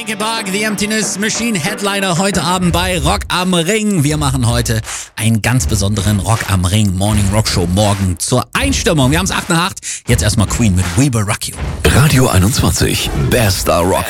Linkin Park, The Emptiness Machine, Headliner heute Abend bei Rock am Ring. Wir machen heute einen ganz besonderen Rock am Ring Morning Rock Show morgen zur Einstimmung. Wir haben es 8 nach 8. Jetzt erstmal Queen mit We Will Rock You. Radio 21, bester Rock